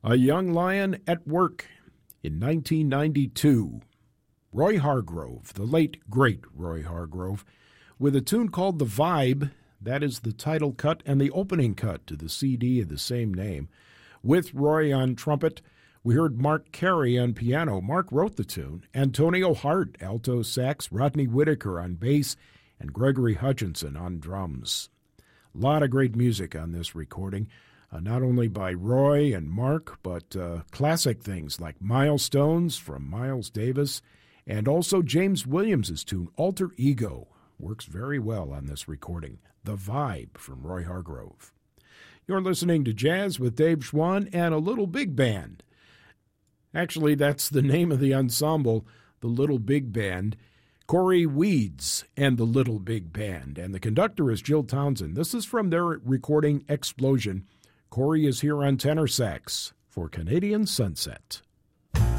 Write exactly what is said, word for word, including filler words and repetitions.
A Young Lion at Work in nineteen ninety-two. Roy Hargrove, the late, great Roy Hargrove, with a tune called The Vibe. That is the title cut and the opening cut to the C D of the same name. With Roy on trumpet, we heard Mark Carey on piano. Mark wrote the tune. Antonio Hart, alto sax, Rodney Whitaker on bass, and Gregory Hutchinson on drums. A lot of great music on this recording, uh, not only by Roy and Mark, but uh, classic things like Milestones from Miles Davis, and also James Williams' tune, Alter Ego, works very well on this recording. The Vibe from Roy Hargrove. You're listening to Jazz with Dave Schwann and a Little Big Band. Actually, that's the name of the ensemble, the Little Big Band. Corey Weeds and the Little Big Band. And the conductor is Jill Townsend. This is from their recording Explosion. Corey is here on tenor sax for Canadian Sunset.